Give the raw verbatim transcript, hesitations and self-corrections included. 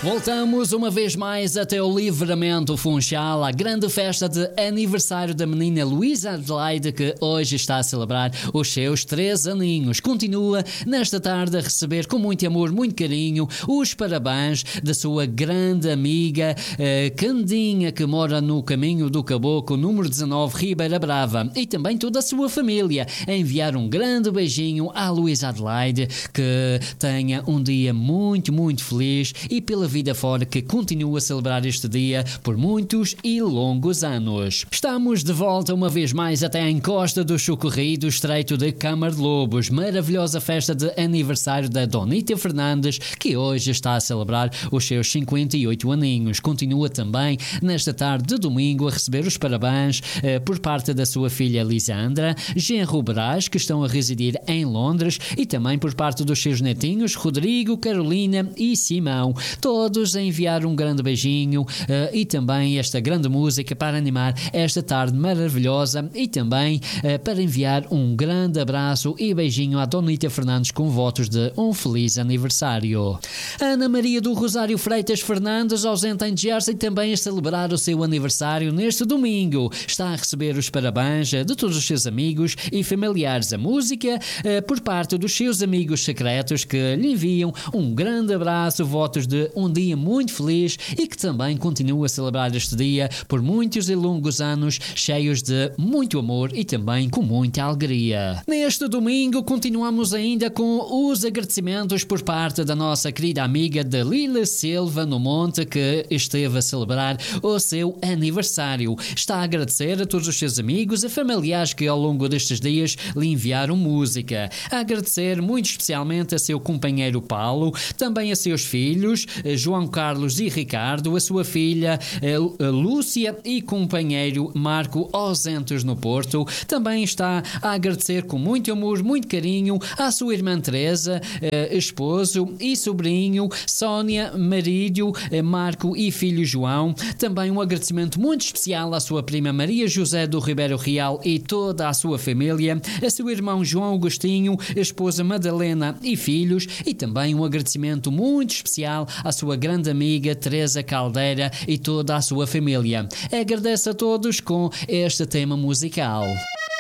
Voltamos uma vez mais até o Livramento Funchal, a grande festa de aniversário da menina Luísa Adelaide, que hoje está a celebrar os seus três aninhos. Continua nesta tarde a receber com muito amor, muito carinho, os parabéns da sua grande amiga eh, Candinha, que mora no Caminho do Caboclo, número dezanove, Ribeira Brava, e também toda a sua família. A enviar um grande beijinho à Luísa Adelaide, que tenha um dia muito, muito feliz e pela vida fora, que continua a celebrar este dia por muitos e longos anos. Estamos de volta uma vez mais até a encosta do Chucorri, do Estreito de Câmara de Lobos. Maravilhosa festa de aniversário da Donita Fernandes, que hoje está a celebrar os seus cinquenta e oito aninhos. Continua também nesta tarde de domingo a receber os parabéns eh, por parte da sua filha Lisandra, Genro Brás, que estão a residir em Londres, e também por parte dos seus netinhos Rodrigo, Carolina e Simão. Todos a enviar um grande beijinho uh, e também esta grande música para animar esta tarde maravilhosa, e também uh, para enviar um grande abraço e beijinho à Donita Fernandes com votos de um feliz aniversário. Ana Maria do Rosário Freitas Fernandes, ausente em Jersey, também a celebrar o seu aniversário neste domingo. Está a receber os parabéns de todos os seus amigos e familiares. A música uh, por parte dos seus amigos secretos, que lhe enviam um grande abraço, votos de um dia muito feliz, e que também continua a celebrar este dia por muitos e longos anos, cheios de muito amor e também com muita alegria. Neste domingo continuamos ainda com os agradecimentos por parte da nossa querida amiga Dalila Silva no Monte, que esteve a celebrar o seu aniversário. Está a agradecer a todos os seus amigos e familiares que ao longo destes dias lhe enviaram música. A agradecer muito especialmente a seu companheiro Paulo, também a seus filhos João Carlos e Ricardo, a sua filha a Lúcia e companheiro Marco, ausentes no Porto. Também está a agradecer com muito amor, muito carinho à sua irmã Teresa, esposo e sobrinho Sónia, marido Marco e filho João. Também um agradecimento muito especial à sua prima Maria José do Ribeiro Real e toda a sua família, a seu irmão João Agostinho, a esposa Madalena e filhos, e também um agradecimento muito especial à sua grande amiga Teresa Caldeira e toda a sua família. Agradeço a todos com este tema musical.